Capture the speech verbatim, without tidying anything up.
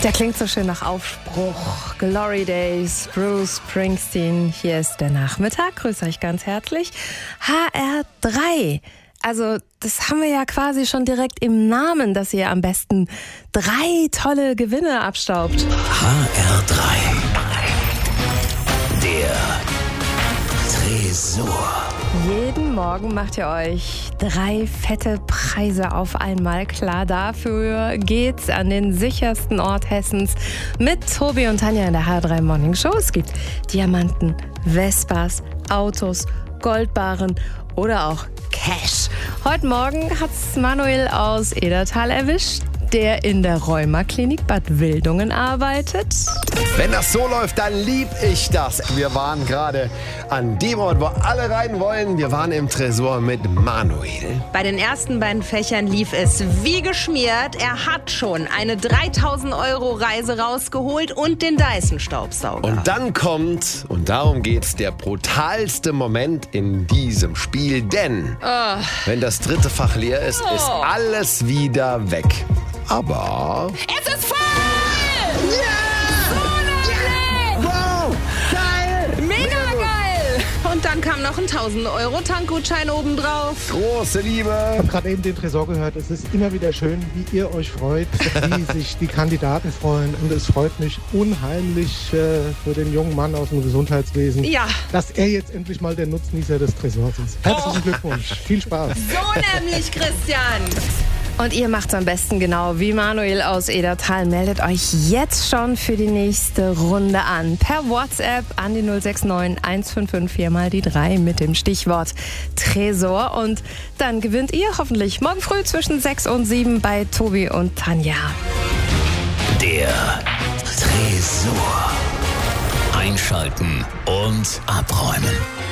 Der klingt so schön nach Aufbruch. Glory Days, Bruce Springsteen. Hier ist der Nachmittag. Grüße euch ganz herzlich. H R drei. Also das haben wir ja quasi schon direkt im Namen, dass ihr am besten drei tolle Gewinne abstaubt. H R drei. Der Tresor. Jeden Morgen macht ihr euch drei fette Preise auf einmal klar. Dafür geht's an den sichersten Ort Hessens mit Tobi und Tanja in der H R drei Morning Show. Es gibt Diamanten, Vespas, Autos, Goldbarren oder auch Cash. Heute Morgen hat's Manuel aus Edertal erwischt, der in der Rheuma-Klinik Bad Wildungen arbeitet. Wenn das so läuft, dann lieb ich das. Wir waren gerade an dem Ort, wo alle rein wollen. Wir waren im Tresor mit Manuel. Bei den ersten beiden Fächern lief es wie geschmiert. Er hat schon eine dreitausend Euro Reise rausgeholt und den Dyson-Staubsauger. Und dann kommt, und darum geht's, der brutalste Moment in diesem Spiel. Denn Oh. wenn das dritte Fach leer ist, Oh. ist alles wieder weg. Aber... Es ist voll! Wow! Geil! Mega geil! Und dann kam noch ein tausend Euro Tankgutschein obendrauf. Große Liebe! Ich habe gerade eben den Tresor gehört. Es ist immer wieder schön, wie ihr euch freut, wie sich die Kandidaten freuen. Und es freut mich unheimlich äh, für den jungen Mann aus dem Gesundheitswesen, Ja. dass er jetzt endlich mal der Nutznießer des Tresors ist. Herzlichen Glückwunsch. Viel Spaß. So nämlich, Christian. Und ihr macht's am besten genau wie Manuel aus Edertal. Meldet euch jetzt schon für die nächste Runde an. Per WhatsApp an die null sechs neun eins fünf fünf vier mal die drei mit dem Stichwort Tresor. Und dann gewinnt ihr hoffentlich morgen früh zwischen sechs und sieben bei Tobi und Tanja. Der Tresor. Einschalten und abräumen.